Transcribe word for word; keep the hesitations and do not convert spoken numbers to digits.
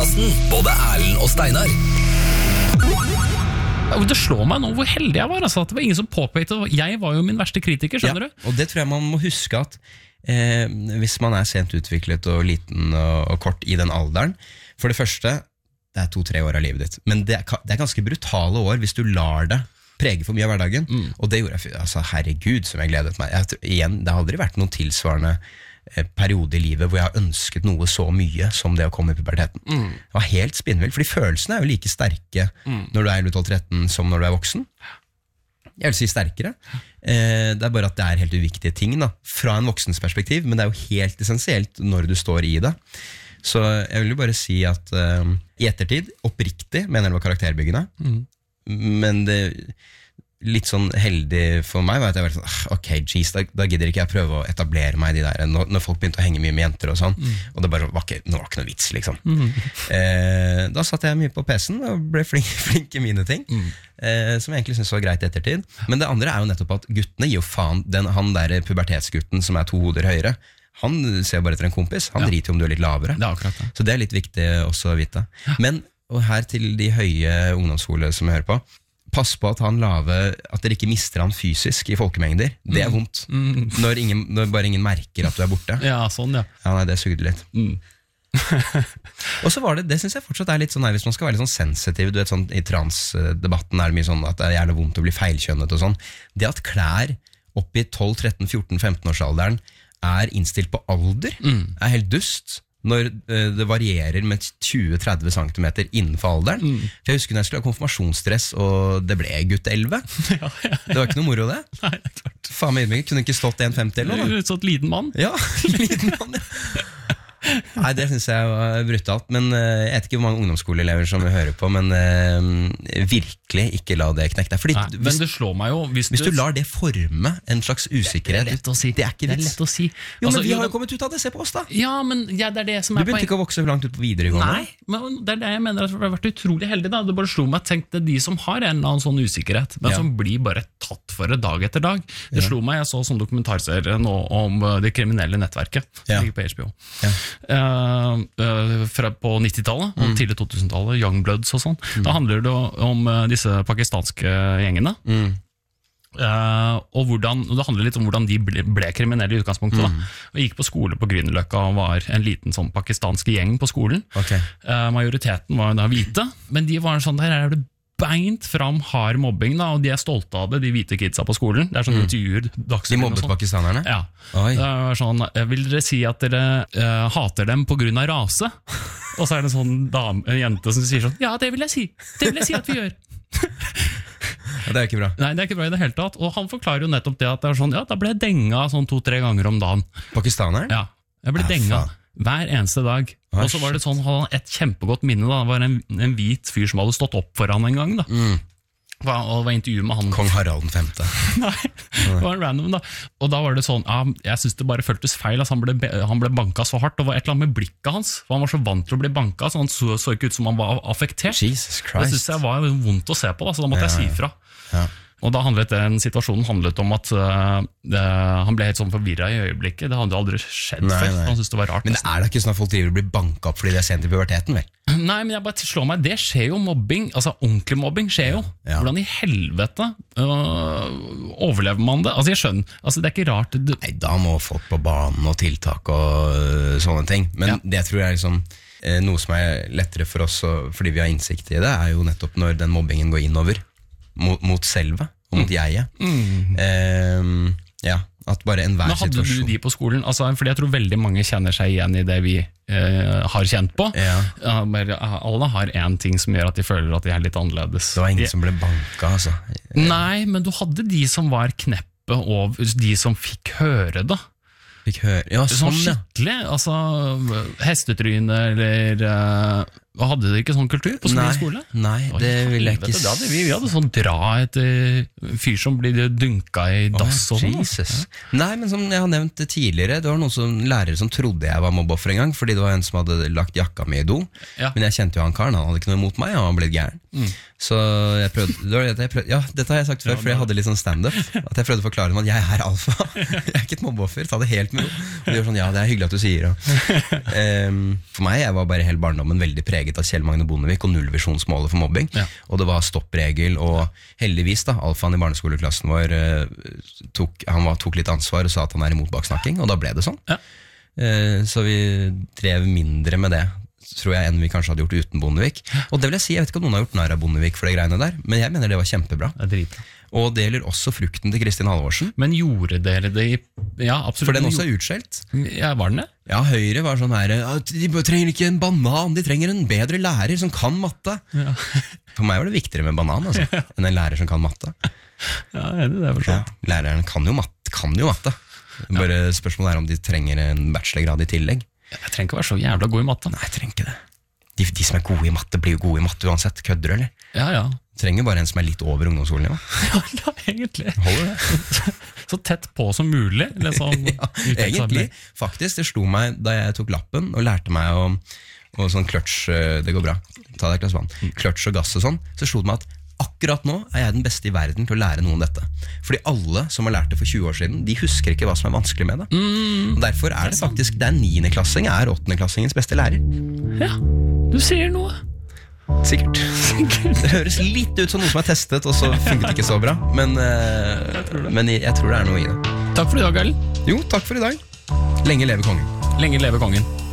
podcasten, både Erlend og Steinar. Det slår meg nå hvor heldig jeg var, altså, at det var ingen som påpekte. Jeg var jo min verste kritiker, skjønner ja, du? Og det tror jeg man må huske at eh, hvis man er sent utviklet og liten og, og kort i den alderen, for det første, det er to-tre år av livet ditt, men det er, det er ganske brutale år hvis du lar det prege for mye av hverdagen, mm. og det gjorde jeg, altså herregud som jeg gledet meg. Jeg, igjen, det har aldri vært noen tilsvarende periode i livet hvor jeg har ønsket noe så mye som det å komme i puberteten. Mm. Det var helt spinnvilt, fordi følelsene er jo like sterke mm. når du er tolv tretten som når du er voksen. Jeg vil si sterkere. Eh, det er bare at det er helt uviktige ting da, fra en voksens perspektiv, men det er jo helt essensielt når du står i det. Så jeg vil jo bare si at eh, i ettertid, oppriktig, mener jeg det var karakterbyggende, mm. men det litt sånn heldig for meg var at jeg var sånn, ok, geez, da, da gidder ikke jeg prøve å etablere meg i de der, når, når folk begynte å henge mye med jenter og sånn, mm. og det bare var ikke, det var ikke noe vits, liksom. Mm. Eh, da satt jeg mye på P C-en og ble flink, flink i mine ting, mm. eh, som jeg egentlig synes var greit i ettertid. Men det andre er jo nettopp at guttene gir jo faen, den, han der pubertetsgutten som er to hoder høyere, han ser bare etter en kompis, han ja. driter jo om du er litt lavere. Det er akkurat det. Så det er litt viktig også å vite. Ja. Men, og her til de høye ungdomsskole som jeg hører på, pass på at han lave, at dere ikke mister han fysisk i folkemengder. Det er vondt. Mm. Når, ingen, når bare ingen merker at du er borte. Ja, sånn, ja. Ja, nei, det sugde litt. Mm. Og så var det, det synes jeg fortsatt er litt sånn, hvis man skal være litt sånn sensitiv, du vet sånn, i transdebatten er det mye sånn at det er gjerne vondt å bli feilkjønnet og sånn. Det at klær opp i tolv, tretten, fjorten, femten årsalderen er innstilt på alder, mm. er helt dust. Når uh, det varierer med tjue til tretti centimeter innenfor alderen. Mm. For jeg husker når jeg skulle ha konfirmasjonsdress, og det ble gutt elleve. Ja, ja, ja. Det var ikke noe moro det. Nei, det er klart. Faen meg ydmyk, kunne ikke stått en femti eller noe da? Sånn liten mann. Ja, liten mann, ja. Nei, det synes jeg var brutalt. Men uh, jeg vet ikke hvor mange ungdomsskoleelever som hører på, men uh, virkelig ikke la det knekke deg. Fordi Nei, hvis, men det slår meg jo hvis, hvis du, du lar det forme en slags usikkerhet, det er lett å si. Det er ikke det er lett å si. Jo, altså, men vi jo, har jo kommet ut av det, se på oss da. Ja, men ja, det er det som du er begynte ikke å vokse langt ut på videregående. Nei, men det er det jeg mener at vi har vært utrolig heldige da. Det bare slo meg, tenkte de som har en eller annen sånn usikkerhet, men ja. som blir bare tatt for det dag etter dag. Det ja. slo meg, jeg så sånn dokumentarserie nå om det kriminelle nettverket, som ja. ligger på H B O. Ja. Uh, Uh, fra på nittitallet og mm. tidlig to tusen-tallet, Youngbloods og sånn. Mm. Da handler det om uh, disse pakistanske gjengene. Mm. Uh, og, hvordan, og det handler litt om hvordan de ble, ble kriminelle i utgangspunktet. Mm. Da. Og gikk på skole på Grünerløkka og var en liten sånn pakistansk gjeng på skolen. Okay. Uh, majoriteten var da hvite, men de var sånn, der er det beint fram hard mobbing da, og de er stolte av det, de hvite kidsa på skolen. Det er sånn mm. intervjuer. De mobbet sånn. Pakistanerne? Ja. Oi. Det er sånn, vil dere si at dere uh, hater dem på grunn av rase? Og så er det en sånn dame, en jente som sier sånn, ja, det vil jeg si. Det vil jeg si at vi gjør. Det er ikke bra. Nei, det er ikke bra i det hele tatt. Og han forklarer jo nettopp det at det er sånn, ja, da ble jeg denga sånn to-tre ganger om dagen. Pakistaneren? Ja, jeg ble ja, denga. Faen. Hver eneste dag. Ah, og så var det sånn, hadde han et kjempegodt minne da. Det var en, en hvit fyr som hadde stått opp for han en gang da. Mm. Og det var intervju med han. Kong Harald den femte. Nei, det var en random da. Og da var det sånn, ja, jeg synes det bare føltes feil. Altså, han, ble, han ble banket så hardt. Det var et eller annet med blikket hans. For han var så vant til å bli banket, så han så, så ikke ut som han var affektert. Jesus Christ. Det synes jeg var vondt å se på, da, så da måtte ja, jeg si fra. Ja. Og da handlet den situasjonen handlet om at uh, det, han ble helt sånn forvirret i øyeblikket. Det hadde aldri skjedd nei, før. Nei. Han syntes det var rart. Men det er da ikke sånn at folk driver og blir banket opp fordi det er sent i puberteten, vel? Nei, men jeg bare slår meg, det skjer jo mobbing, altså ordentlig mobbing skjer jo. Ja. Hvordan i helvete uh, overlever man det? Altså jeg skjønner, altså det er ikke rart. Det... Nei, da må folk på banen og tiltak og uh, sånne ting. Men ja. det tror jeg er liksom, uh, noe som er lettere for oss, og, fordi vi har innsikt i det, er jo nettopp når den mobbingen går innover. Mot, mot selve og mot mm. jeget. Mm. Um, ja, at bare enhver situasjon. Men hadde du de på skolen? Altså, fordi jeg tror veldig mange kjenner seg igjen i det vi uh, har kjent på. Ja. Uh, bare, alle har en ting som gjør at de føler at de er litt annerledes. Det var ingen de, som ble banket, altså. Nei, men du hadde de som var kneppe og de som fikk høre det. Fikk høre, ja, sånn, sånn skikkelig, altså hestetryne eller uh, hadde dere ikke sånn kultur på nei, skole? Nei, det vil jeg ikke si. Hadde vi, vi hadde sånn dra etter fyr som blir dunka i dass oh, og sånn. Jesus. Ja. Nei, men som jeg har nevnt tidligere, det var noen som, lærere som trodde jeg var mobboffer en gang, fordi det var en som hadde lagt jakka mi i do. Ja. Men jeg kjente jo han karen, han hadde ikke noe imot meg, han var blitt gæren. Mm. Så jeg prøvde, det var det jeg prøvde Ja, dette har jeg sagt før, for jeg hadde litt sånn stand-up. At jeg prøvde å forklare dem at jeg er alfa. Jeg er ikke et mobbeoffer, ta det helt med ro. Og de var sånn, ja, det er hyggelig at du sier det. um, For meg, jeg var bare hele barndommen veldig preget av Kjell Magne Bondevik og nullvisjonsmålet for mobbing. Ja. Og det var stoppregel, og heldigvis da, alfaen i barneskoleklassen vår uh, tok, han var, tok litt ansvar og sa at han er imot baksnakking, og da ble det sånn. Ja. uh, Så vi drev mindre med det, tror jeg, enn vi kanskje hadde gjort uten Bondevik. Og det vil jeg si, jeg vet ikke om noen har gjort nær av Bondevik for de greiene der, men jeg mener det var kjempebra. Det er dritbra. Og det gjelder også frukten til Kristin Halvorsen. Men gjorde dere det i... Ja, absolutt. For den også er utskjelt. Ja, var den det? Ja, Høyre var sånn her, de trenger ikke en banan, de trenger en bedre lærer som kan matte. Ja. For meg var det viktigere med banan, altså, ja. enn en lærer som kan matte. Ja, er det det for sånn? Ja, læreren kan jo matte, kan jo matte. Bare ja. Spørsmålet er om de trenger en bachelorgrad i tillegg. Jeg trenger ikke være så jævla god i matte. Nei, jeg trenger ikke det. De, de som er gode i matte, blir jo gode i matte uansett. Kødder du, eller? Ja, ja. Trenger bare en som er litt over ungdomsskolen. Ja, ja, ja egentlig. Holder det. Så tett på som mulig. Liksom, ja, egentlig. Faktisk, det slo meg da jeg tok lappen og lærte meg å og sånn kløtsj, det går bra, ta deg et glass vann, kløtsj og gass og sånn, så slo det meg at akkurat nå er jeg den beste i verden til å lære noen dette. Fordi alle som har lært det for tjue år siden, de husker ikke hva som er vanskelig med det. Mm, og derfor er det faktisk, det er niendeklassing er åttendeklassingens beste lærer. Ja, du sier noe. Sikkert. Sikkert. Det høres litt ut som noe som er testet, og så funket det ikke så bra. Men, uh, jeg, tror men jeg, jeg tror det er noe i det. Takk for i dag, Erlend. Jo, takk for i dag. Lenge leve kongen. Lenge leve kongen.